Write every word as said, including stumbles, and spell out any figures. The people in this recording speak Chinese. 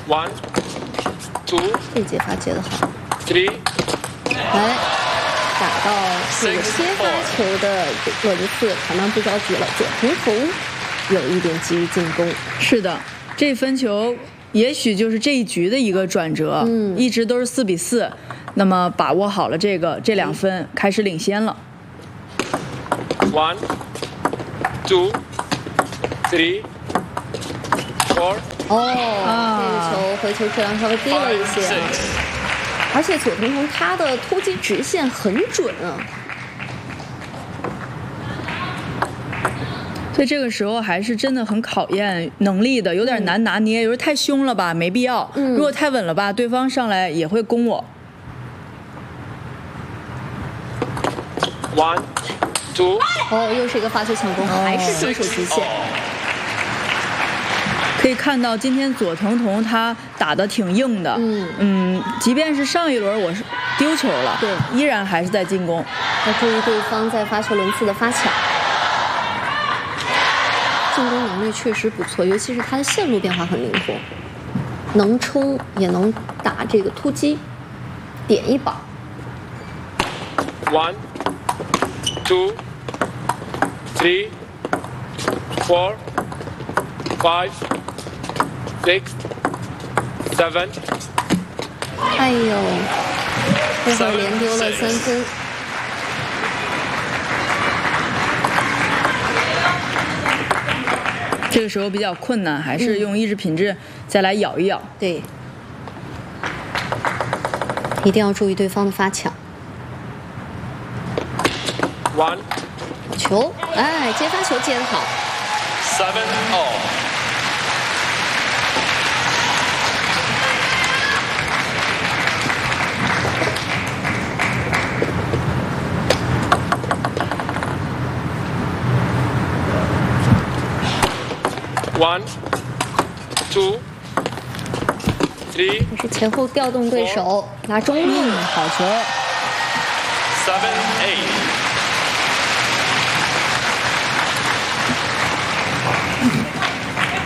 One, two, 这节发接得好。 three, 来，打到这个接发球的洛迪斯，卡曼不着急了，左红红有一点急于进攻。 是的，这分球也许就是这一局的一个转折， 嗯， 一直都是四比四，那么把握好了这个这两分，开始领先了。 one, two, three, four, 哦，这个球回球质量稍微低了一 five, 些啊， six. 而且左红红他的突击直线很准啊。 所以这个时候还是真的很考验能力的，有点难拿捏。有时候太凶了吧，没必要； 嗯、 如果太稳了吧，对方上来也会攻我。 One, two. 哦，又是一个发球抢攻，还是正手极限。 可以看到今天左腾彤他打得挺硬的， 嗯嗯，即便是上一轮我是丢球了， 对， 依然还是在进攻。 要注意对方在发球轮次的发抢。进攻能力确实不错，尤其是他的线路变化很灵活，能冲也能打这个突击，点一把。 One, two, three, four, five, six, seven. 哎呦，这会儿连丢了三分。 这个时候比较困难，还是用意志品质再来咬一咬。 嗯、对，一定要注意对方的发抢。 One. 球，哎，接发球接得好。 Seven all. One, two, three. 这是前后调动对手，拿中路， 好球。 Seven, eight.